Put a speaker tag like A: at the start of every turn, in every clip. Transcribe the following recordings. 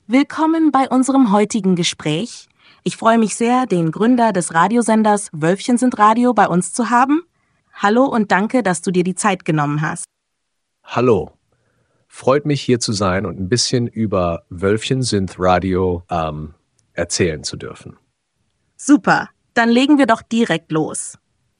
A: Willkommen bei unserem heutigen Gespräch. Ich freue mich sehr, den Gründer des Radiosenders Wölfchen sind Radio bei uns zu haben. Hallo und danke, dass du dir die Zeit genommen hast.
B: Hallo. Freut mich, hier zu sein und ein bisschen über Wölfchen sind Radio erzählen zu dürfen.
A: Super, dann legen wir doch direkt los.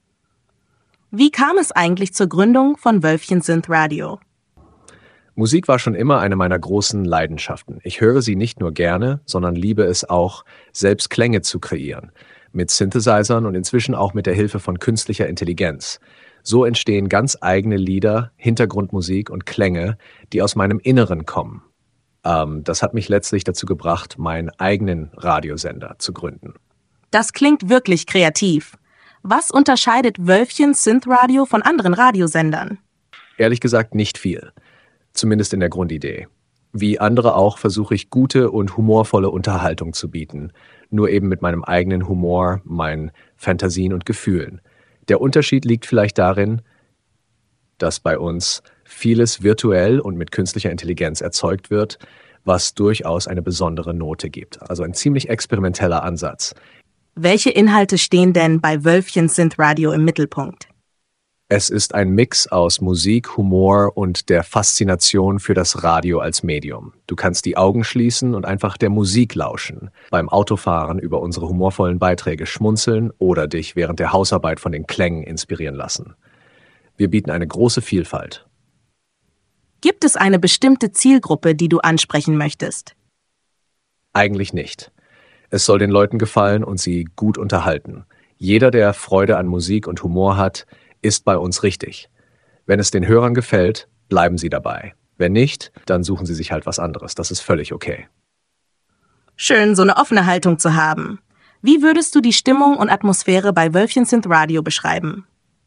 A: Wie kam es eigentlich zur Gründung von Wölfchen sind Radio?
B: Musik war schon immer eine meiner großen Leidenschaften. Ich höre sie nicht nur gerne, sondern liebe es auch, selbst Klänge zu kreieren. Mit Synthesizern und inzwischen auch mit der Hilfe von künstlicher Intelligenz. So entstehen ganz eigene Lieder, Hintergrundmusik und Klänge, die aus meinem Inneren kommen. Das hat mich letztlich dazu gebracht, meinen eigenen Radiosender zu gründen.
A: Das klingt wirklich kreativ. Was unterscheidet Wölfchen sind Radio von anderen Radiosendern?
B: Ehrlich gesagt nicht viel. Zumindest in der Grundidee. Wie andere auch versuche ich gute und humorvolle Unterhaltung zu bieten. Nur eben mit meinem eigenen Humor, meinen Fantasien und Gefühlen. Der Unterschied liegt vielleicht darin, dass bei uns vieles virtuell und mit künstlicher Intelligenz erzeugt wird, was durchaus eine besondere Note gibt. Also ein ziemlich experimenteller Ansatz.
A: Welche Inhalte stehen denn bei Wölfchen sind Radio im Mittelpunkt?
B: Es ist ein Mix aus Musik, Humor und der Faszination für das Radio als Medium. Du kannst die Augen schließen und einfach der Musik lauschen, beim Autofahren über unsere humorvollen Beiträge schmunzeln oder dich während der Hausarbeit von den Klängen inspirieren lassen. Wir bieten eine große Vielfalt.
A: Gibt es eine bestimmte Zielgruppe, die du ansprechen möchtest?
B: Eigentlich nicht. Es soll den Leuten gefallen und sie gut unterhalten. Jeder, der Freude an Musik und Humor hat, ist bei uns richtig. Wenn es den Hörern gefällt, bleiben sie dabei. Wenn nicht, dann suchen sie sich halt was anderes. Das ist völlig okay.
A: Schön, so eine offene Haltung zu haben. Wie würdest du die Stimmung und Atmosphäre bei Wölfchen sind Radio beschreiben?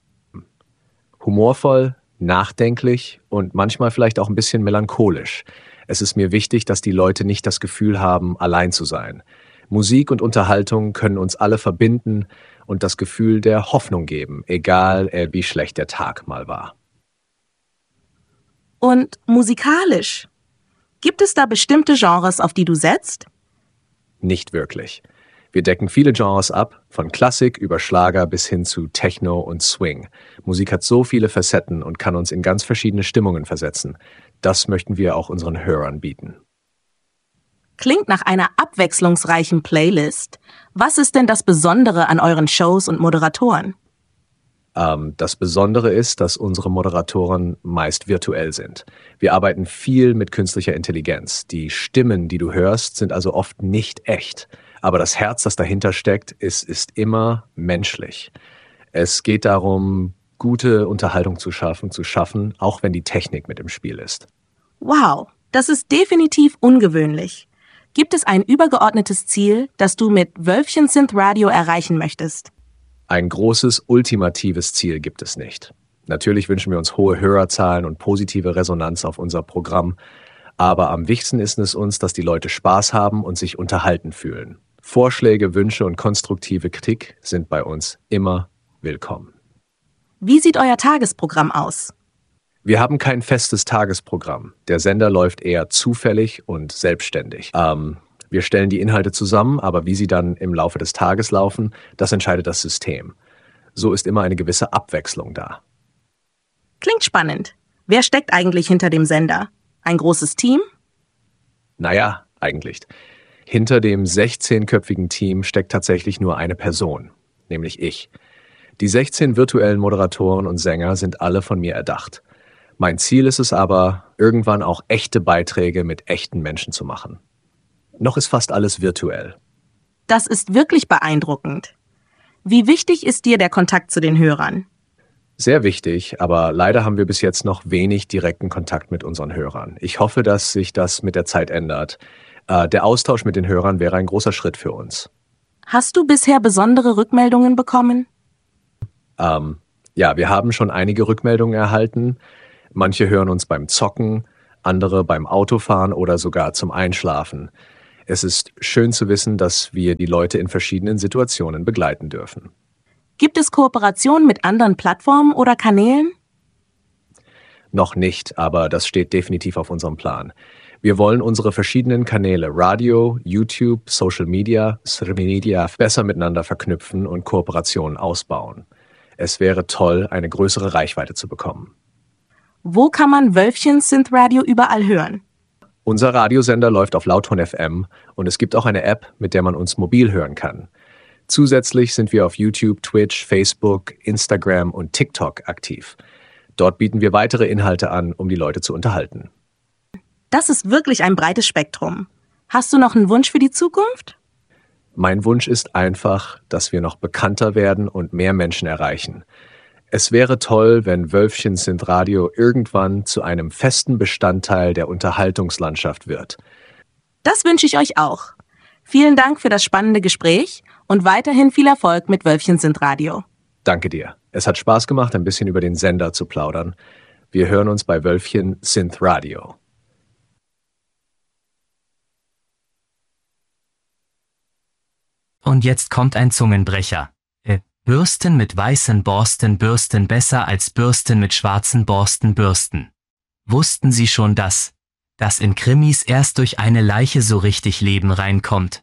B: Humorvoll, nachdenklich und manchmal vielleicht auch ein bisschen melancholisch. Es ist mir wichtig, dass die Leute nicht das Gefühl haben, allein zu sein. Musik und Unterhaltung können uns alle verbinden und das Gefühl der Hoffnung geben, egal wie schlecht der Tag mal war.
A: Und musikalisch? Gibt es da bestimmte Genres, auf die du setzt?
B: Nicht wirklich. Wir decken viele Genres ab, von Klassik über Schlager bis hin zu Techno und Swing. Musik hat so viele Facetten und kann uns in ganz verschiedene Stimmungen versetzen. Das möchten wir auch unseren Hörern bieten.
A: Klingt nach einer abwechslungsreichen Playlist. Was ist denn das Besondere an euren Shows und Moderatoren?
B: Das Besondere ist, dass unsere Moderatoren meist virtuell sind. Wir arbeiten viel mit künstlicher Intelligenz. Die Stimmen, die du hörst, sind also oft nicht echt. Aber das Herz, das dahinter steckt, ist immer menschlich. Es geht darum, gute Unterhaltung zu schaffen, auch wenn die Technik mit im Spiel ist.
A: Wow, das ist definitiv ungewöhnlich. Gibt es ein übergeordnetes Ziel, das du mit Wölfchen sind Radio erreichen möchtest?
B: Ein großes, ultimatives Ziel gibt es nicht. Natürlich wünschen wir uns hohe Hörerzahlen und positive Resonanz auf unser Programm, aber am wichtigsten ist es uns, dass die Leute Spaß haben und sich unterhalten fühlen. Vorschläge, Wünsche und konstruktive Kritik sind bei uns immer willkommen.
A: Wie sieht euer Tagesprogramm aus?
B: Wir haben kein festes Tagesprogramm. Der Sender läuft eher zufällig und selbstständig. Wir stellen die Inhalte zusammen, aber wie sie dann im Laufe des Tages laufen, das entscheidet das System. So ist immer eine gewisse Abwechslung da.
A: Klingt spannend. Wer steckt eigentlich hinter dem Sender? Ein großes Team?
B: Naja, eigentlich. Hinter dem 16-köpfigen Team steckt tatsächlich nur eine Person, nämlich ich. Die 16 virtuellen Moderatoren und Sänger sind alle von mir erdacht. Mein Ziel ist es aber, irgendwann auch echte Beiträge mit echten Menschen zu machen. Noch ist fast alles virtuell.
A: Das ist wirklich beeindruckend. Wie wichtig ist dir der Kontakt zu den Hörern?
B: Sehr wichtig, aber leider haben wir bis jetzt noch wenig direkten Kontakt mit unseren Hörern. Ich hoffe, dass sich das mit der Zeit ändert. Der Austausch mit den Hörern wäre ein großer Schritt für uns.
A: Hast du bisher besondere Rückmeldungen bekommen?
B: Ja, wir haben schon einige Rückmeldungen erhalten. Manche hören uns beim Zocken, andere beim Autofahren oder sogar zum Einschlafen. Es ist schön zu wissen, dass wir die Leute in verschiedenen Situationen begleiten dürfen.
A: Gibt es Kooperationen mit anderen Plattformen oder Kanälen?
B: Noch nicht, aber das steht definitiv auf unserem Plan. Wir wollen unsere verschiedenen Kanäle Radio, YouTube, Social Media besser miteinander verknüpfen und Kooperationen ausbauen. Es wäre toll, eine größere Reichweite zu bekommen.
A: Wo kann man Wölfchen Synthradio überall hören?
B: Unser Radiosender läuft auf Lautton FM und es gibt auch eine App, mit der man uns mobil hören kann. Zusätzlich sind wir auf YouTube, Twitch, Facebook, Instagram und TikTok aktiv. Dort bieten wir weitere Inhalte an, um die Leute zu unterhalten.
A: Das ist wirklich ein breites Spektrum. Hast du noch einen Wunsch für die Zukunft?
B: Mein Wunsch ist einfach, dass wir noch bekannter werden und mehr Menschen erreichen. Es wäre toll, wenn Wölfchen Synthradio irgendwann zu einem festen Bestandteil der Unterhaltungslandschaft wird.
A: Das wünsche ich euch auch. Vielen Dank für das spannende Gespräch und weiterhin viel Erfolg mit Wölfchen Synthradio.
B: Danke dir. Es hat Spaß gemacht, ein bisschen über den Sender zu plaudern. Wir hören uns bei Wölfchen Synthradio.
C: Und jetzt kommt ein Zungenbrecher. Bürsten mit weißen Borsten bürsten besser als Bürsten mit schwarzen Borsten bürsten. Wussten Sie schon dass in Krimis erst durch eine Leiche so richtig Leben reinkommt?